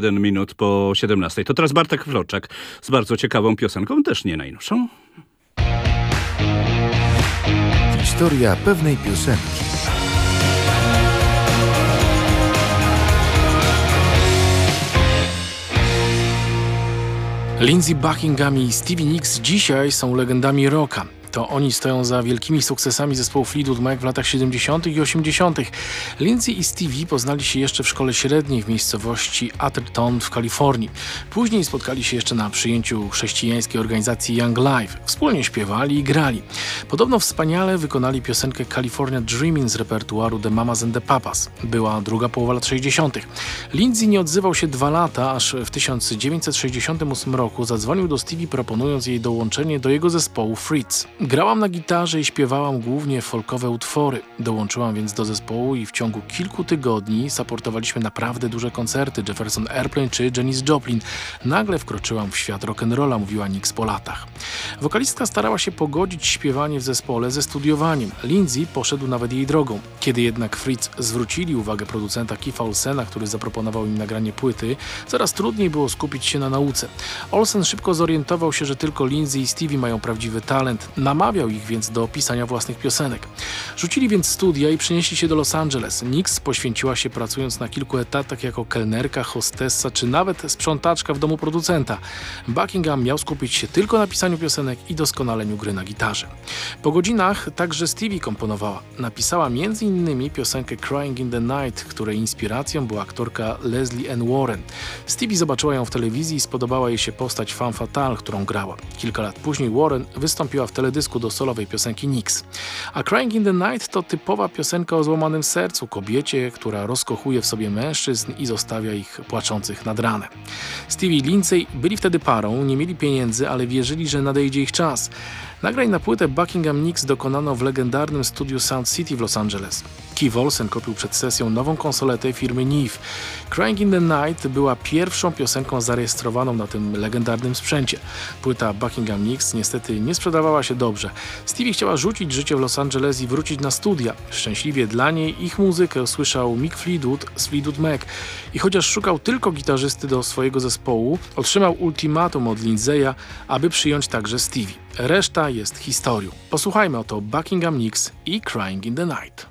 1 minut po 17. To teraz Bartek Wloczak z bardzo ciekawą piosenką, też nie najnowszą. Historia pewnej piosenki. Lindsey Buckingham i Stevie Nicks dzisiaj są legendami rocka. To oni stoją za wielkimi sukcesami zespołu Fleetwood Mac w latach 70. i 80. Lindsey i Stevie poznali się jeszcze w szkole średniej w miejscowości Atherton w Kalifornii. Później spotkali się jeszcze na przyjęciu chrześcijańskiej organizacji Young Life. Wspólnie śpiewali i grali. Podobno wspaniale wykonali piosenkę California Dreamin' z repertuaru The Mamas and the Papas. Była druga połowa lat 60. Lindsey nie odzywał się 2 lata, aż w 1968 roku zadzwonił do Stevie, proponując jej dołączenie do jego zespołu Fritz. Grałam na gitarze i śpiewałam głównie folkowe utwory. Dołączyłam więc do zespołu i w ciągu kilku tygodni supportowaliśmy naprawdę duże koncerty, Jefferson Airplane czy Janis Joplin. Nagle wkroczyłam w świat rock'n'rolla, mówiła Nicks po latach. Wokalistka starała się pogodzić śpiewanie w zespole ze studiowaniem. Lindsey poszedł nawet jej drogą. Kiedy jednak Fritz zwrócili uwagę producenta Keitha Olsena, który zaproponował im nagranie płyty, coraz trudniej było skupić się na nauce. Olsen szybko zorientował się, że tylko Lindsey i Stevie mają prawdziwy talent. Namawiał ich więc do pisania własnych piosenek. Rzucili więc studia i przenieśli się do Los Angeles. Nicks poświęciła się pracując na kilku etatach jako kelnerka, hostessa czy nawet sprzątaczka w domu producenta. Buckingham miał skupić się tylko na pisaniu piosenek i doskonaleniu gry na gitarze. Po godzinach także Stevie komponowała. Napisała m.in. piosenkę Crying in the Night, której inspiracją była aktorka Leslie Ann Warren. Stevie zobaczyła ją w telewizji i spodobała jej się postać femme fatale, którą grała. Kilka lat później Warren wystąpiła w teledysku do solowej piosenki Nicks. A Crying in the Night to typowa piosenka o złamanym sercu, kobiecie, która rozkochuje w sobie mężczyzn i zostawia ich płaczących nad ranem. Stevie i Lindsey byli wtedy parą, nie mieli pieniędzy, ale wierzyli, że nadejdzie ich czas. Nagrań na płytę Buckingham Nicks dokonano w legendarnym studiu Sound City w Los Angeles. Keith Olsen kupił przed sesją nową konsoletę firmy Neve. Crying in the Night była pierwszą piosenką zarejestrowaną na tym legendarnym sprzęcie. Płyta Buckingham Nicks niestety nie sprzedawała się dobrze. Stevie chciała rzucić życie w Los Angeles i wrócić na studia. Szczęśliwie dla niej ich muzykę usłyszał Mick Fleetwood z Fleetwood Mac. I chociaż szukał tylko gitarzysty do swojego zespołu, otrzymał ultimatum od Lindsaya, aby przyjąć także Stevie. Reszta jest historią. Posłuchajmy oto Buckingham Nicks i Crying in the Night.